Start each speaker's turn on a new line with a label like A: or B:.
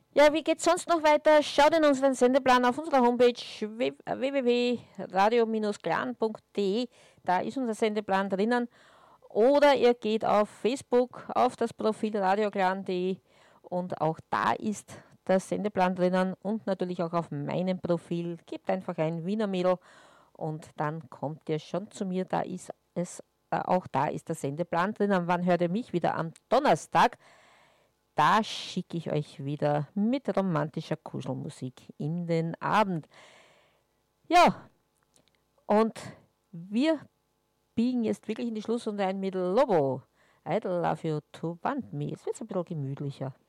A: Ja, wie geht's sonst noch weiter? Schaut in unseren Sendeplan auf unserer Homepage www.radio-clan.de. Da ist unser Sendeplan drinnen. Oder ihr geht auf Facebook auf das Profil radioclan.de und auch da ist der Sendeplan drinnen und natürlich auch auf meinem Profil. Gebt einfach ein Wiener Mädel und dann kommt ihr schon zu mir. Da ist es, auch da ist der Sendeplan drinnen. Wann hört ihr mich wieder? Am Donnerstag. Da schicke ich euch wieder mit romantischer Kuschelmusik in den Abend. Ja, und wir biegen jetzt wirklich in die Schlussrunde ein mit Lobo. I love you to want me. Es wird ein bisschen gemütlicher.